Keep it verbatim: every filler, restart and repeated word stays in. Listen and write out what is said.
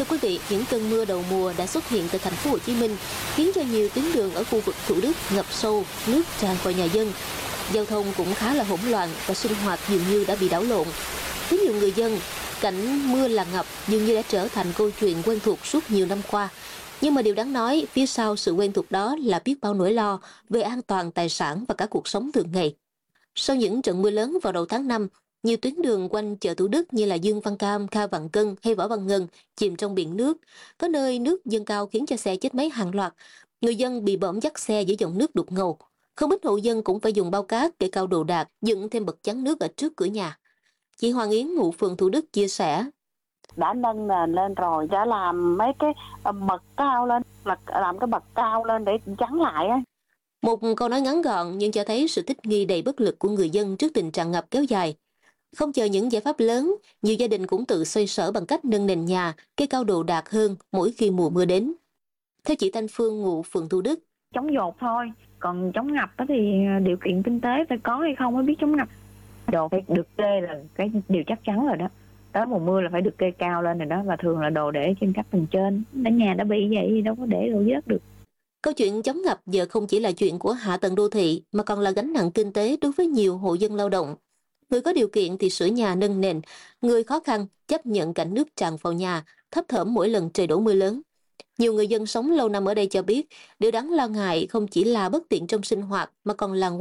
Thưa quý vị, những cơn mưa đầu mùa đã xuất hiện tại thành phố Hồ Chí Minh, khiến cho nhiều tuyến đường ở khu vực Thủ Đức ngập sâu, nước tràn vào nhà dân. Giao thông cũng khá là hỗn loạn và sinh hoạt dường như đã bị đảo lộn. Với nhiều người dân, cảnh mưa là ngập dường như đã trở thành câu chuyện quen thuộc suốt nhiều năm qua. Nhưng mà điều đáng nói, phía sau sự quen thuộc đó là biết bao nỗi lo về an toàn tài sản và cả cuộc sống thường ngày. Sau những trận mưa lớn vào đầu tháng năm, nhiều tuyến đường quanh chợ Thủ Đức như là Dương Văn Cam, Kha Vạn Cân hay Võ Văn Ngân chìm trong biển nước. Có nơi nước dâng cao khiến cho xe chết máy hàng loạt. Người dân bị bỏng dắt xe giữa dòng nước đục ngầu. Không ít hộ dân cũng phải dùng bao cát để cao đồ đạc, dựng thêm bậc chắn nước ở trước cửa nhà. Chị Hoàng Yến, ngụ phường Thủ Đức chia sẻ. Đã nâng nền lên rồi, đã làm mấy cái bậc cao lên, làm cái bậc cao lên để chắn lại á. Một câu nói ngắn gọn nhưng cho thấy sự thích nghi đầy bất lực của người dân trước tình trạng ngập kéo dài. Không chờ những giải pháp lớn, nhiều gia đình cũng tự xoay sở bằng cách nâng nền nhà, kê cao đồ đạc hơn mỗi khi mùa mưa đến. Theo chị Thanh Phương, ngụ phường Thủ Đức. Chống dột thôi, còn chống ngập thì điều kiện kinh tế phải có hay không mới biết chống ngập. Đồ phải được kê là cái điều chắc chắn rồi đó. Tới mùa mưa là phải được kê cao lên rồi đó, và thường là đồ để trên các tầng trên. Đã nhà đã bị vậy thì đâu có để đồ dưới đất được. Câu chuyện chống ngập giờ không chỉ là chuyện của hạ tầng đô thị mà còn là gánh nặng kinh tế đối với nhiều hộ dân lao động. Người có điều kiện thì sửa nhà nâng nền, người khó khăn chấp nhận cảnh nước tràn vào nhà, thấp thởm mỗi lần trời đổ mưa lớn. Nhiều người dân sống lâu năm ở đây cho biết, điều đáng lo ngại không chỉ là bất tiện trong sinh hoạt mà còn là